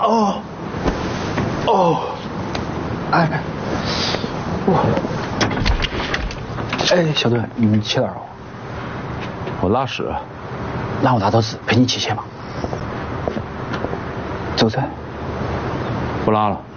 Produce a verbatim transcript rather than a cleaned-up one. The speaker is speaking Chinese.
哦，哦，哎，哇，哎，小段，你去哪儿了？ 我拉屎。 让我拿刀子陪你一起去嘛。走噻。 不拉了。